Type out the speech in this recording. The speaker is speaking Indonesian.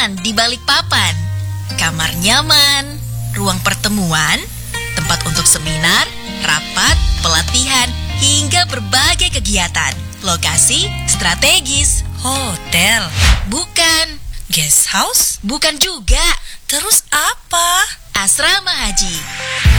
nyaman di balik papan. Kamar nyaman, ruang pertemuan, tempat untuk seminar, rapat, pelatihan, hingga berbagai kegiatan. Lokasi strategis. Hotel, Bukan, guest house, bukan juga. terus apa? Asrama haji.